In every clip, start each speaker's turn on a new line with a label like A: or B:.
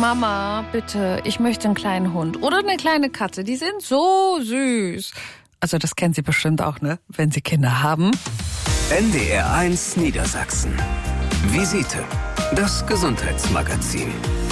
A: Mama, bitte, ich möchte einen kleinen Hund oder eine kleine Katze. Die sind so süß. Also das kennen Sie bestimmt auch, ne? Wenn Sie Kinder haben.
B: NDR1 Niedersachsen. Visite. Das Gesundheitsmagazin.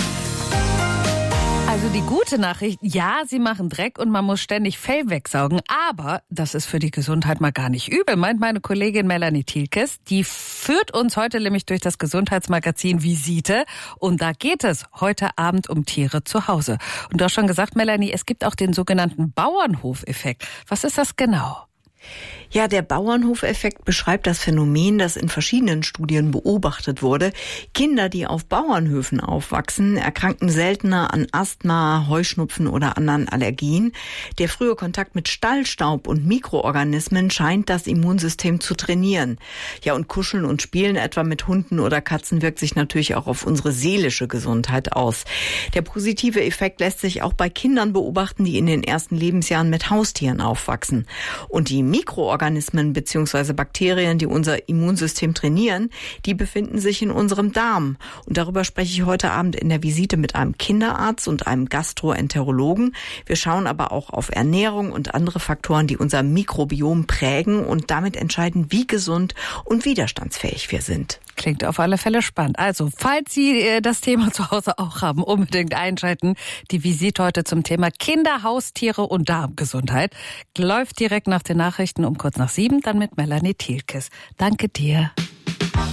A: Also die gute Nachricht, ja, sie machen Dreck und man muss ständig Fell wegsaugen, aber das ist für die Gesundheit mal gar nicht übel, meint meine Kollegin Melanie Thielkes. Die führt uns heute nämlich durch das Gesundheitsmagazin Visite und da geht es heute Abend um Tiere zu Hause. Und du hast schon gesagt, Melanie, es gibt auch den sogenannten Bauernhofeffekt. Was ist das genau?
C: Ja, der Bauernhofeffekt beschreibt das Phänomen, das in verschiedenen Studien beobachtet wurde. Kinder, die auf Bauernhöfen aufwachsen, erkranken seltener an Asthma, Heuschnupfen oder anderen Allergien. Der frühe Kontakt mit Stallstaub und Mikroorganismen scheint das Immunsystem zu trainieren. Ja, und Kuscheln und Spielen etwa mit Hunden oder Katzen wirkt sich natürlich auch auf unsere seelische Gesundheit aus. Der positive Effekt lässt sich auch bei Kindern beobachten, die in den ersten Lebensjahren mit Haustieren aufwachsen. Und die Mikroorganismen bzw. Bakterien, die unser Immunsystem trainieren, die befinden sich in unserem Darm. Und darüber spreche ich heute Abend in der Visite mit einem Kinderarzt und einem Gastroenterologen. Wir schauen aber auch auf Ernährung und andere Faktoren, die unser Mikrobiom prägen und damit entscheiden, wie gesund und widerstandsfähig wir sind.
A: Klingt auf alle Fälle spannend. Also, falls Sie das Thema zu Hause auch haben, unbedingt einschalten. Die Visite heute zum Thema Kinder, Haustiere und Darmgesundheit läuft direkt nach den Nachrichten um kurz nach 7, dann mit Melanie Thielkes. Danke dir.